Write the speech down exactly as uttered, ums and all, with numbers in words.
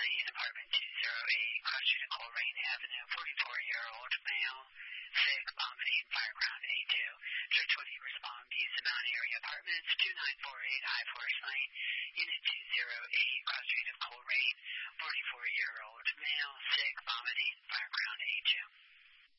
Lane, apartment two oh eight, cross street of Coleraine Avenue, forty-four-year-old male, sick, vomiting, fireground A two. Search what you respond, views the Mount Airy Apartments, two nine four eight High Forest Lane, unit two oh eight, cross